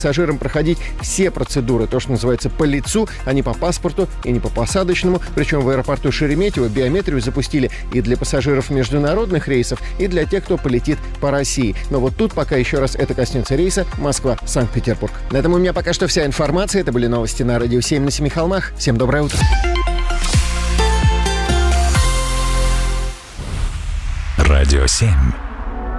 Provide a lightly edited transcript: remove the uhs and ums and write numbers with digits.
пассажирам проходить все процедуры, то, что называется, по лицу, а не по паспорту и не по посадочному. Причем в аэропорту Шереметьево биометрию запустили и для пассажиров международных рейсов, и для тех, кто полетит по России. Но вот тут пока еще раз это коснется рейса Москва-Санкт-Петербург. На этом у меня пока что вся информация. Это были новости на Радио 7 на Семи холмах. Всем доброе утро. Радио 7.